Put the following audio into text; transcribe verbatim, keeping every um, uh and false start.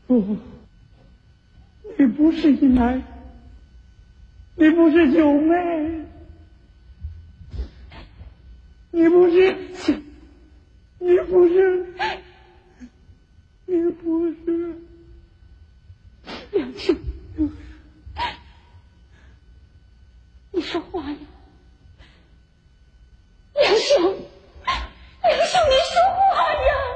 不，你不是姨奶，你不是九妹，你不是，你不是，你不是， 梁兄，你说话呀！